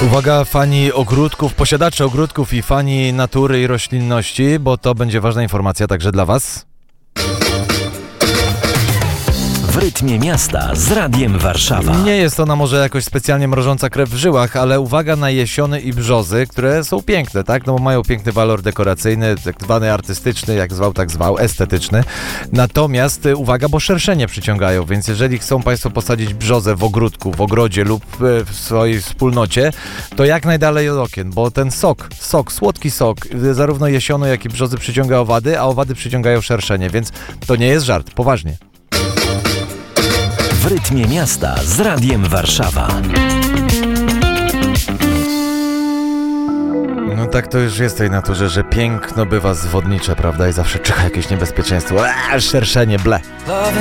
Uwaga, fani ogródków, posiadacze ogródków i fani natury i roślinności, bo to będzie ważna informacja także dla Was. W rytmie miasta z Radiem Warszawa. Nie jest ona może jakoś specjalnie mrożąca krew w żyłach, ale uwaga na jesiony i brzozy, które są piękne, tak? No bo mają piękny walor dekoracyjny, tak zwany artystyczny, jak zwał, tak zwał, estetyczny. Natomiast uwaga, bo szerszenie przyciągają, więc jeżeli chcą Państwo posadzić brzozę w ogródku, w ogrodzie lub w swojej wspólnocie, to jak najdalej od okien, bo ten słodki sok, zarówno jesiony, jak i brzozy przyciąga owady, a owady przyciągają szerszenie, więc to nie jest żart, poważnie. W rytmie miasta z Radiem Warszawa. No tak to już jest w tej naturze, że piękno bywa zwodnicze, prawda? I zawsze czyha jakieś niebezpieczeństwo. Szerszenie, ble.